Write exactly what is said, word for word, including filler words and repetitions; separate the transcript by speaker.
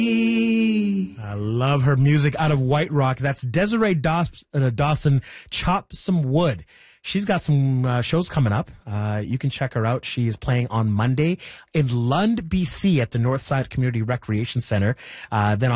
Speaker 1: I love her music out of White Rock. That's Desiree Daws- uh, Dawson, Chop Some Wood. She's got some uh, shows coming up. Uh, you can check her out. She is playing on Monday in Lund, B C at the Northside Community Recreation Center. Uh, then